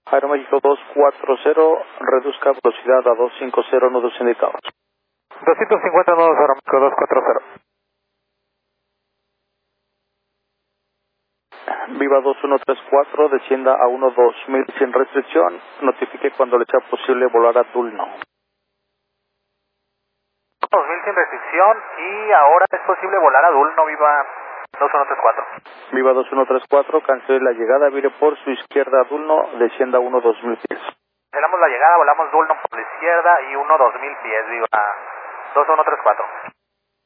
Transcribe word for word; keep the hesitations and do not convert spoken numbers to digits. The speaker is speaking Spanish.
Aeroméxico dos cuatro cero, reduzca velocidad a doscientos cincuenta, nudos indicados. doscientos cincuenta nudos Aeroméxico dos cuatro cero. Viva dos uno tres cuatro, descienda a uno dos mil sin restricción, notifique cuando le sea posible volar a Dulno. dos mil sin restricción y ahora es posible volar a Dulno, Viva dos uno tres cuatro. Viva dos uno tres cuatro, cancele la llegada, vire por su izquierda a Dulno, descienda a uno dos mil pies. Cancelamos la llegada, volamos Dulno por la izquierda y uno dos mil pies, Viva dos uno tres cuatro.